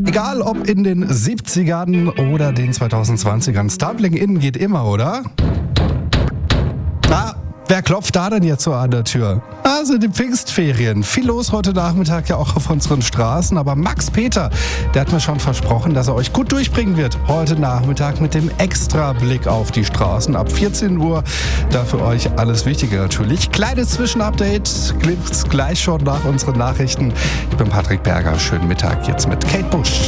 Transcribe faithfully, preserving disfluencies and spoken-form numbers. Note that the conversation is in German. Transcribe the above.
Egal ob in den siebzigern oder den zweitausendzwanzigern, Stumbling In geht immer, oder? Na, wer klopft da denn jetzt so an der Tür? Also die Pfingstferien. Viel los heute Nachmittag ja auch auf unseren Straßen. Aber Max Peter, der hat mir schon versprochen, dass er euch gut durchbringen wird. Heute Nachmittag mit dem Extra-Blick auf die Straßen. Ab vierzehn Uhr. Da für euch alles Wichtige natürlich. Kleines Zwischenupdate gibt's gleich schon nach unseren Nachrichten. Ich bin Patrick Berger. Schönen Mittag jetzt mit Kate Bush.